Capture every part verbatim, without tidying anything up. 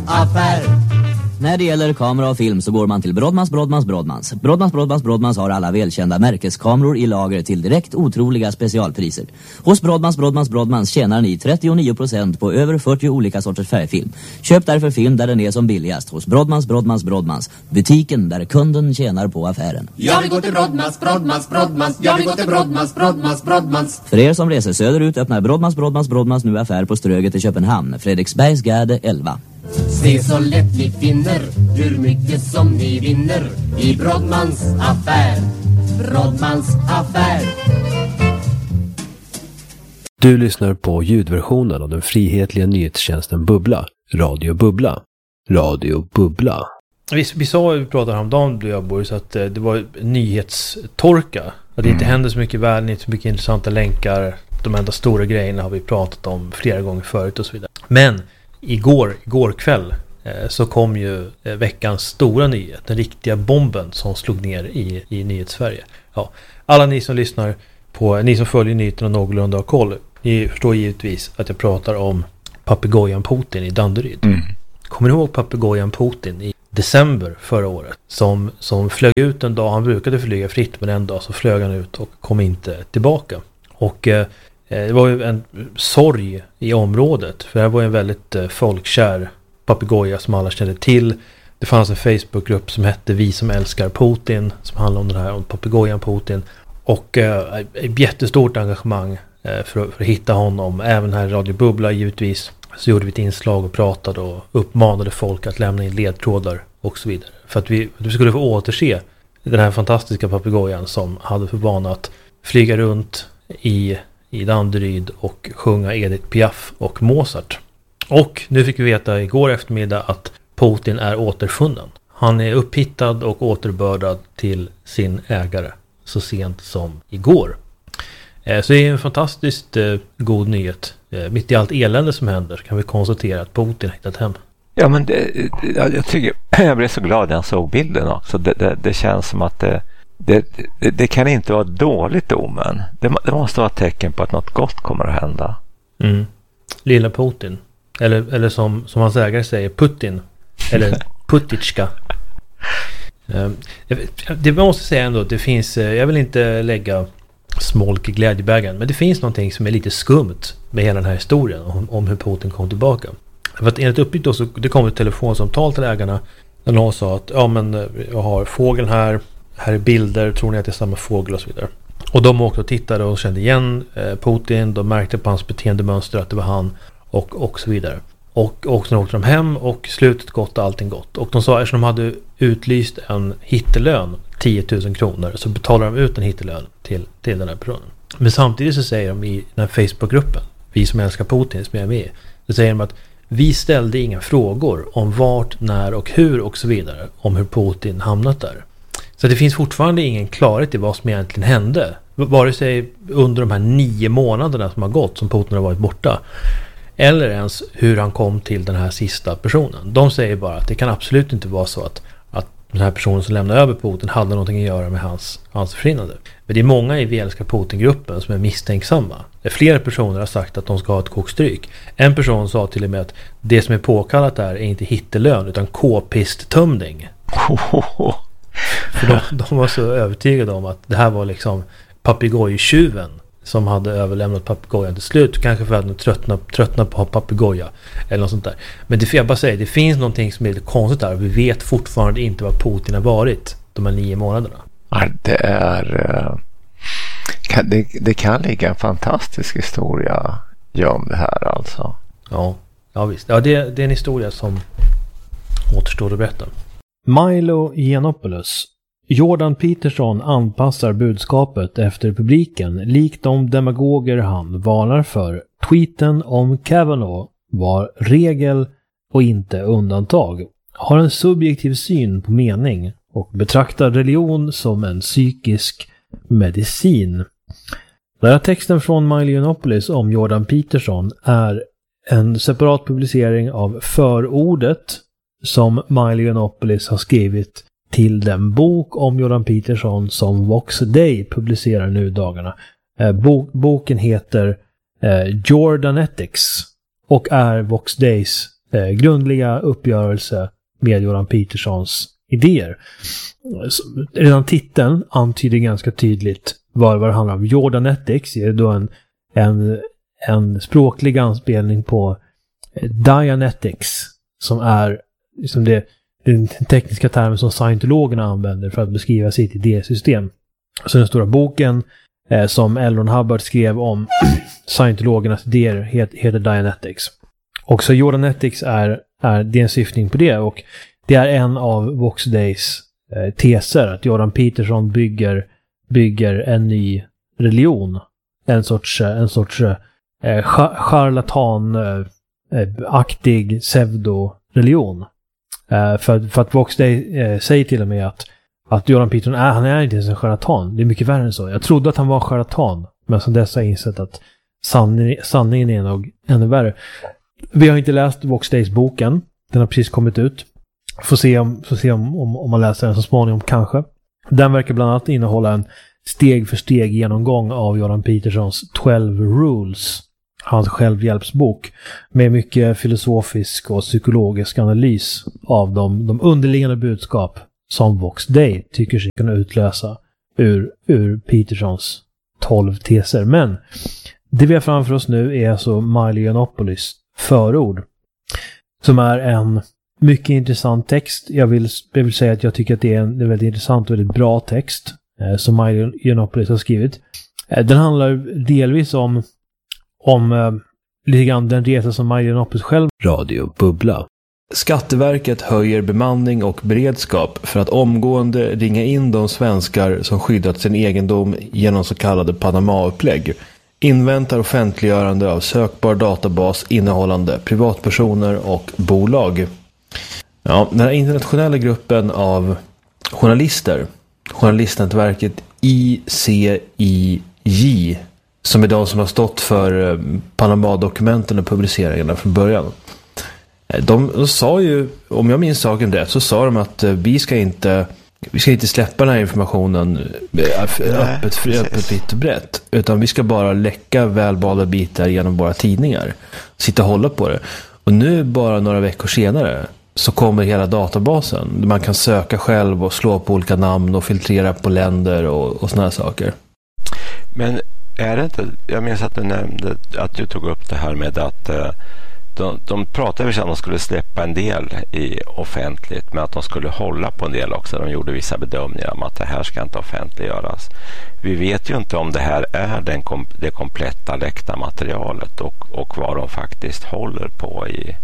affär. När det gäller kamera och film så går man till Brodmans, Brodmans, Brodmans. Brodmans, Brodmans, Brodmans har alla välkända märkeskameror i lager till direkt otroliga specialpriser. Hos Brodmans, Brodmans, Brodmans tjänar ni trettionio procent på över fyrtio olika sorters färgfilm. Köp därför film där den är som billigast hos Brodmans, Brodmans, Brodmans. Butiken där kunden tjänar på affären. Jag vill gå till Brodmans, Brodmans, Brodmans. Jag vill gå till Brodmans, Brodmans, Brodmans. För er som reser söderut öppnar Brodmans, Brodmans, Brodmans nu affär på Ströget i Köpenhamn. Fredriksbergsgärde elva. Se så lätt ni finner hur mycket som ni vinner i Brodmans affär. Brodmans affär. Du lyssnar på ljudversionen av den frihetliga nyhetstjänsten Bubbla. Radio Bubbla. Radio Bubbla. Vi, vi sa, vi pratade om dagen, du och jag, Boris, att det var nyhetstorka. Att det inte mm. händer så mycket i världen, inte så mycket intressanta länkar. De enda stora grejerna har vi pratat om flera gånger förut och så vidare. Men igår, igår kväll eh, så kom ju eh, veckans stora nyhet. Den riktiga bomben som slog ner i, i Nyhetssverige. Ja, alla ni som lyssnar på, ni som följer nyheterna någorlunda har koll. Ni förstår givetvis att jag pratar om papegojan Putin i Danderyd. Mm. Kommer ni ihåg papegojan Putin i december förra året? Som, som flög ut en dag, han brukade flyga fritt, men en dag så flög han ut och kom inte tillbaka. Och eh, det var ju en sorg i området, för det var en väldigt eh, folkkär papegoja som alla kände till. Det fanns en Facebookgrupp som hette Vi som älskar Putin, som handlade om den här, om papegojan Putin. Och eh, ett jättestort engagemang eh, för, för att hitta honom. Även här i Radio Bubbla givetvis så gjorde vi ett inslag och pratade och uppmanade folk att lämna in ledtrådar och så vidare. För att vi, att vi skulle få återse den här fantastiska papegojan som hade för vana att flyga runt i, i Danderyd och sjunga Edith Piaf och Mozart. Och nu fick vi veta igår eftermiddag att Putin är återfunnen. Han är upphittad och återbördad till sin ägare så sent som igår. Så det är en fantastiskt god nyhet. Mitt i allt elände som händer kan vi konstatera att Putin har hittat hem. Ja, men det, jag tycker jag blev så glad när jag såg bilden också. Det, det, det känns som att det, det, det, det kan inte vara dåligt omen. Det, det måste vara ett tecken på att något gott kommer att hända. Mm. Lilla Putin. Eller, eller som, som hans ägare säger, Putin. Eller Putitska. Det måste säga ändå att det finns, jag vill inte lägga smolk i glädjebägaren, men det finns någonting som är lite skumt med hela den här historien om, om hur Putin kom tillbaka. För att enligt uppgift då så det kom ett telefonsamtal till ägarna där någon sa att ja, men jag har fågeln här, här är bilder, tror ni att det är samma fågel och så vidare. Och de åkte och tittade och kände igen eh, Putin, de märkte på hans beteendemönster att det var han och, och så vidare. Och, och sen åkte de hem och slutet gott och allting gott. Och de sa att eftersom de hade utlyst en hittelön, tio tusen kronor, så betalar de ut en hittelön till, till den här personen. Men samtidigt så säger de i den här Facebookgruppen, vi som älskar Putin som är med, så säger de att vi ställde inga frågor om vart, när och hur och så vidare om hur Putin hamnat där. Så det finns fortfarande ingen klarhet i vad som egentligen hände. Vare sig under de här nio månaderna som har gått som Putin har varit borta, eller ens hur han kom till den här sista personen. De säger bara att det kan absolut inte vara så att, att den här personen som lämnade över Putin hade någonting att göra med hans, hans försvinnande. Men det är många i Vi älskar Putin-gruppen som är misstänksamma. Flera personer har sagt att de ska ha ett kokstryk. En person sa till och med att det som är påkallat där är inte hittelön utan k-pisttömning. För de, de var så övertygade om att det här var liksom papegojtjuven som hade överlämnat papegojan till slut. Kanske för att de tröttna, tröttna på att ha papegoja eller något sånt där. Men det får jag bara säga, det finns någonting som är lite konstigt där. Vi vet fortfarande inte vad Putin har varit de här nio månaderna. Ja, det är... Kan, det, det kan ligga en fantastisk historia om det här alltså. Ja, ja visst. Ja, det, det är en historia som återstår att berätta. Milo Yiannopoulos. Jordan Peterson anpassar budskapet efter publiken likt de demagoger han varnar för. Tweeten om Kavanaugh var regel och inte undantag. Har en subjektiv syn på mening och betraktar religion som en psykisk medicin. Den här texten från Milo Yiannopoulos om Jordan Peterson är en separat publicering av förordet som Milo Yiannopoulos har skrivit till den bok om Jordan Peterson som Vox Day publicerar nu dagarna. Eh, bok, boken heter eh, Jordanetics och är Vox Days eh, grundliga uppgörelse med Jordan Petersons idéer. Så, redan titeln antyder ganska tydligt vad, vad det handlar om. Jordanetics är då en, en, en språklig anspelning på eh, Dianetics, som är liksom det, den tekniska termen som scientologerna använder för att beskriva sitt idésystem. Så den stora boken eh, som L. Ron Hubbard skrev om scientologernas idéer heter, heter Dianetics. Och så Jordanetics är, är det en syftning på det, och det är en av Vox Days eh, teser att Jordan Peterson bygger, bygger en ny religion. En sorts, en sorts eh, charlatan eh, aktig pseudo-religion. Eh, för, för att Vox Day eh, säger till och med att, att Jordan Peterson är, han är inte ens en charlatan. Det är mycket värre än så. Jag trodde att han var en charlatan, men som dess har jag insett att sanning, sanningen är nog ännu värre. Vi har inte läst Vox Days boken. Den har precis kommit ut. Får se om, får se om, om, om man läser den så småningom kanske. Den verkar bland annat innehålla en steg för steg genomgång av Jordan Petersons tolv rules. Hans självhjälpsbok. Med mycket filosofisk och psykologisk analys av de, de underliggande budskap som Vox Day tycker sig kunna utlösa ur, ur Petersons tolv teser. Men det vi har framför oss nu är alltså Milo Yiannopoulos förord, som är en mycket intressant text. Jag vill, jag vill säga att jag tycker att det är en, det är väldigt intressant och väldigt bra text eh, som Milo Yiannopoulos har skrivit. Eh, den handlar delvis om om eh, lite grann den resa som Milo Yiannopoulos själv. Radio Bubbla. Skatteverket höjer bemanning och beredskap för att omgående ringa in de svenskar som skyddat sin egendom genom så kallade Panama-upplägg. Inväntar offentliggörande av sökbar databas innehållande privatpersoner och bolag. Ja, den här internationella gruppen av journalister, journalistnätverket I C I J, som är de som har stått för Panama-dokumenten och publiceringarna från början. De, de sa ju, om jag minns saken rätt, så sa de att vi ska inte vi ska inte släppa den här informationen öppet, fri, öppet vitt och brett, utan vi ska bara läcka välvalda bitar genom våra tidningar, sitta och hålla på det. Och nu bara några veckor senare så kommer hela databasen. Man kan söka själv och slå på olika namn och filtrera på länder och, och såna här saker. Men är det inte, jag minns att du nämnde att du tog upp det här med att de, de pratade om att de skulle släppa en del i offentligt, men att de skulle hålla på en del också. De gjorde vissa bedömningar om att det här ska inte offentliggöras. Vi vet ju inte om det här är den kom, det kompletta läckta materialet och, och vad de faktiskt håller på i,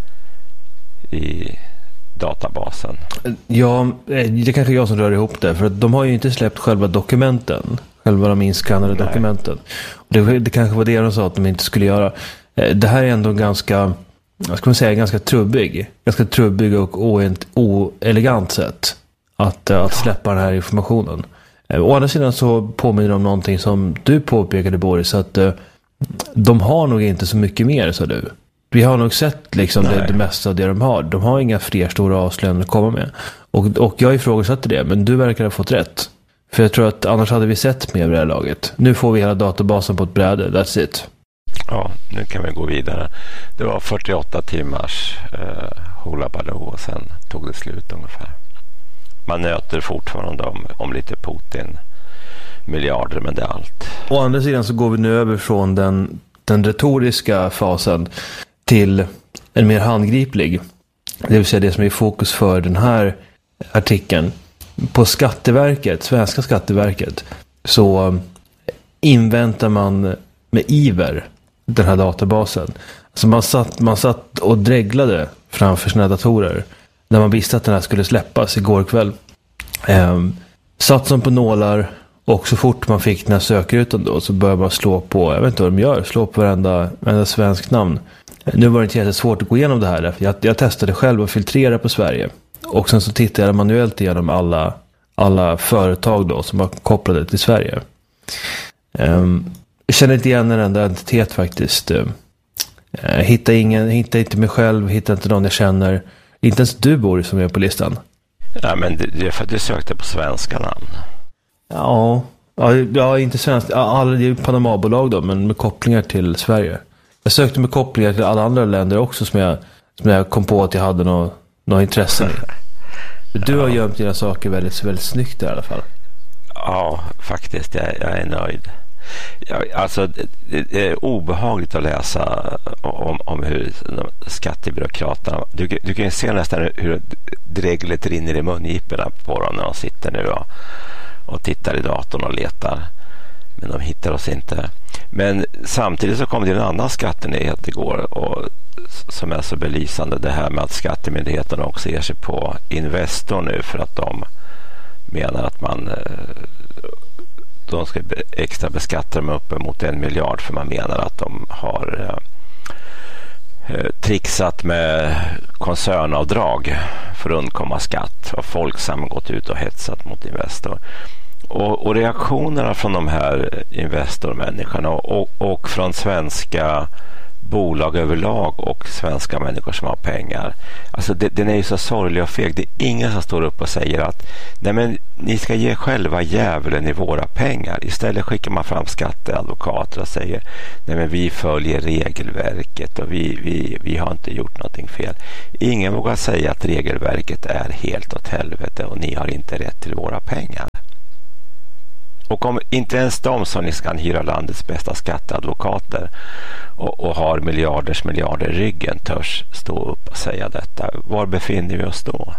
i databasen. Ja, det är kanske jag som rör ihop det, för att de har ju inte släppt själva dokumenten, själva de inskannade Nej. dokumenten. Det, det kanske var det de sa att de inte skulle göra. Det här är ändå ganska, vad ska man säga, ganska trubbig. Ganska trubbig och oelegant sätt att, att släppa den här informationen. Å andra sidan så påminner de om någonting som du påpekade, Boris, att de har nog inte så mycket mer, så du. Vi har nog sett liksom det, det mesta av det de har. De har inga fler stora avslöjanden att komma med. Och, och jag ifrågasatte det, men du verkar ha fått rätt. För jag tror att annars hade vi sett mer av det här laget. Nu får vi hela databasen på ett bräde, that's it. Ja, nu kan vi gå vidare. Det var fyrtioåtta timmars eh, hula baloo och sen tog det slut ungefär. Man nöter fortfarande om, om lite Putin miljarder, men det är allt. Å andra sidan så går vi nu över från den, den retoriska fasen till en mer handgriplig. Det vill säga det som är i fokus för den här artikeln. På Skatteverket, svenska Skatteverket, så inväntar man med iver den här databasen. Så man satt, man satt och dreglade framför sina datorer när man visste att den här skulle släppas igår kväll. Ehm, satt som på nålar, och så fort man fick den här sökrutan då så började man slå på, jag vet inte vad de gör, slå på varenda, varenda svensk namn. Nu var det inte jättesvårt att gå igenom det här, för jag, jag testade själv att filtrera på Sverige. Och sen så tittade jag manuellt igenom alla, alla företag då som var kopplade till Sverige. Um, jag känner inte igen en enda identitet faktiskt. Uh, hittar ingen, hittar inte mig själv, hittar inte någon jag känner. Inte ens du, Boris, som är på listan. Ja, men det, det är för att du sökte på svenska namn. Ja, ja, ja inte svenskt. Alla, det är ju Panama-bolag då, men med kopplingar till Sverige. Jag sökte med kopplingar till alla andra länder också som jag som jag kom på att jag hade något, något intresse i. Du har gömt dina saker väldigt, väldigt snyggt i alla fall. Ja, faktiskt. Jag, jag är nöjd. Jag, alltså, det, det är obehagligt att läsa om, om hur skattebyråkraterna... Du, du kan ju se nästan hur dreglet rinner i mungiporna på dem när de sitter nu och, och tittar i datorn och letar. Men de hittar oss inte. Men samtidigt så kom det en annan skattenyhet igår och, som är så belysande. Det här med att skattemyndigheten också ger sig på Investor nu för att de menar att man de ska extra beskatta dem uppemot en miljard för man menar att de har eh, trixat med koncernavdrag för att undkomma skatt och Folksam gått ut och hetsat mot Investor. Och, och reaktionerna från de här Investor-människorna och, och från svenska bolag överlag och svenska människor som har pengar. Alltså det, den är ju så sorglig och feg. Det är ingen som står upp och säger att nej men ni ska ge själva djävulen i våra pengar. Istället skickar man fram skatteadvokater och säger nej men vi följer regelverket och vi, vi, vi har inte gjort någonting fel. Ingen vågar säga att regelverket är helt åt helvete och ni har inte rätt till våra pengar. Och om inte ens de som ni kan hyra landets bästa skatteadvokater och, och har miljarders miljarder i ryggen törs stå upp och säga detta. Var befinner vi oss då?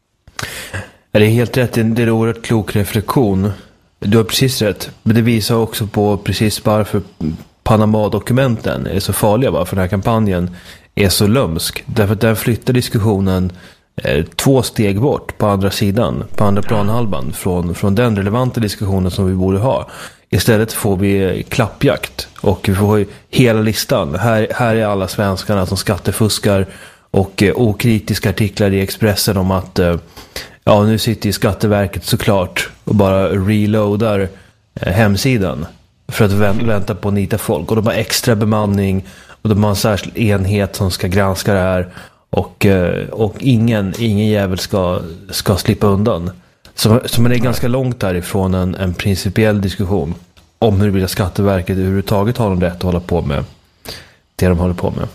Det är helt rätt. Det är en oerhört klok reflektion. Du har precis rätt. Men det visar också på precis varför Panama-dokumenten är så farliga. Varför den här kampanjen är så lömsk. Därför att den flyttar diskussionen två steg bort på andra sidan, på andra planhalvan från, från den relevanta diskussionen som vi borde ha. Istället får vi klappjakt och vi får hela listan. Här, här är alla svenskarna som skattefuskar och eh, okritiska artiklar i Expressen om att eh, ja, nu sitter ju Skatteverket såklart och bara reloadar eh, hemsidan för att vä- vänta på att nita folk. Och de har extra bemanning och de har en särskild enhet som ska granska det här. Och, och ingen, ingen jävel ska, ska slippa undan. Så, så man är ganska långt därifrån en, en principiell diskussion om huruvida Skatteverket överhuvudtaget har de rätt att hålla på med det de håller på med.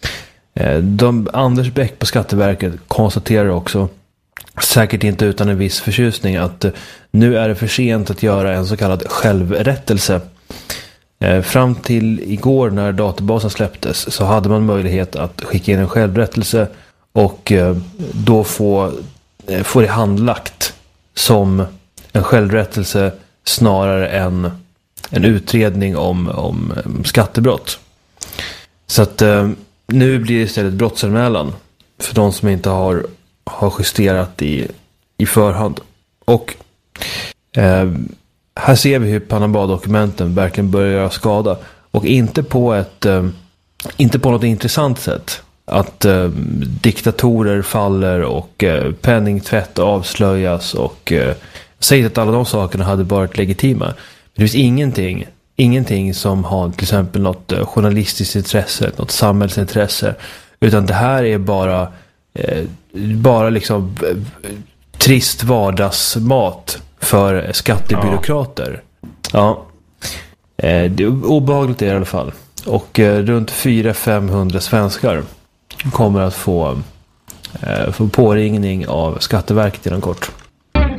De, Anders Bäck på Skatteverket konstaterar också, säkert inte utan en viss förtjusning, att nu är det för sent att göra en så kallad självrättelse. Fram till igår när databasen släpptes så hade man möjlighet att skicka in en självrättelse och då få, få det handlagt som en självrättelse snarare än en utredning om, om skattebrott. Så att nu blir det istället brottsanmälan för de som inte har, har justerat i, i förhand. Och eh, här ser vi hur Panama-dokumenten verkligen börjar göra skada. Och inte på ett eh, inte på något intressant sätt. Att eh, diktatorer faller och eh, penningtvätt avslöjas. Och eh, säger att alla de sakerna hade varit legitima. Men det finns ingenting, ingenting som har till exempel något eh, journalistiskt intresse, något samhällsintresse. Utan det här är bara, eh, bara liksom eh, trist vardagsmat för skattebyråkrater. Ja. Eh, det är obehagligt i alla fall. Och eh, runt fyra till femhundra svenskar kommer att få, eh, få påringning av Skatteverket inom kort.